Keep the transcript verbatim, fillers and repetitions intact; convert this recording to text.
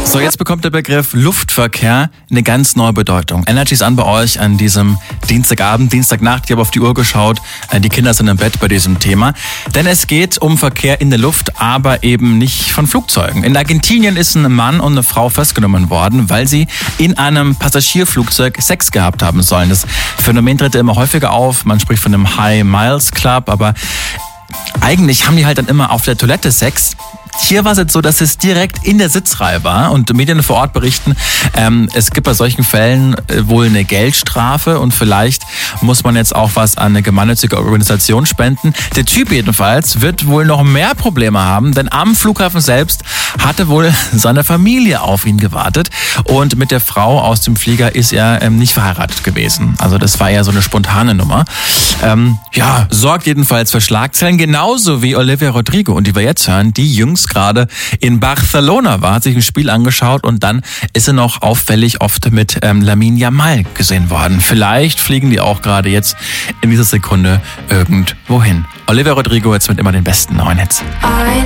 So, jetzt bekommt der Begriff Luftverkehr eine ganz neue Bedeutung. Energy ist an bei euch an diesem Dienstagabend, Dienstagnacht. Ich habe auf die Uhr geschaut. Die Kinder sind im Bett bei diesem Thema. Denn es geht um Verkehr in der Luft, aber eben nicht von Flugzeugen. In Argentinien ist ein Mann und eine Frau festgenommen worden, weil sie in einem Passagierflugzeug Sex gehabt haben sollen. Das Phänomen tritt immer häufiger auf. Man spricht von einem High Miles Club, aber eigentlich haben die halt dann immer auf der Toilette Sex. Hier war es jetzt so, dass es direkt in der Sitzreihe war und Medien vor Ort berichten, ähm, es gibt bei solchen Fällen äh, wohl eine Geldstrafe und vielleicht muss man jetzt auch was an eine gemeinnützige Organisation spenden. Der Typ jedenfalls wird wohl noch mehr Probleme haben, denn am Flughafen selbst hatte wohl seine Familie auf ihn gewartet und mit der Frau aus dem Flieger ist er ähm, nicht verheiratet gewesen. Also das war eher so eine spontane Nummer. Ähm, ja, sorgt jedenfalls für Schlagzeilen, genauso wie Olivia Rodrigo und die wir jetzt hören, die jüngst gerade in Barcelona war, hat sich ein Spiel angeschaut und dann ist sie noch auffällig oft mit ähm, Lamine Yamal gesehen worden. Vielleicht fliegen die auch gerade jetzt in dieser Sekunde irgendwo hin. Olivia Rodrigo jetzt mit immer den besten neuen Hits.